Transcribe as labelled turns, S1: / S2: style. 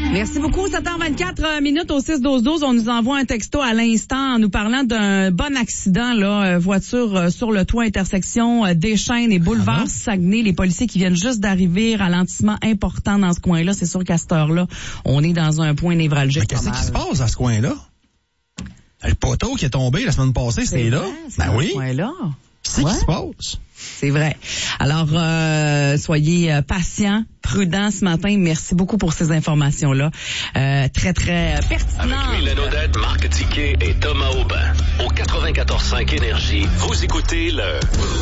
S1: Merci beaucoup. 7h24 minutes au 6-12-12. On nous envoie un texto à l'instant en nous parlant d'un bon accident, là, voiture sur le toit, intersection Deschênes et boulevard Saguenay. Les policiers qui viennent juste d'arriver, ralentissement important dans ce coin-là. C'est sûr qu'à cette heure-là, on est dans un point névralgique.
S2: Mais qu'est-ce qui se passe à ce coin-là? Le poteau qui est tombé la semaine passée, c'était là. Ben oui.
S1: Coin-là.
S2: Qu'est-ce qui se passe?
S1: C'est vrai. Alors, soyez patients, prudents ce matin. Merci beaucoup pour ces informations-là. Très, très pertinent.
S3: Avec Mylène Odette, Marc Tiquet et Thomas Aubin. Au 94.5 Énergie, vous écoutez le...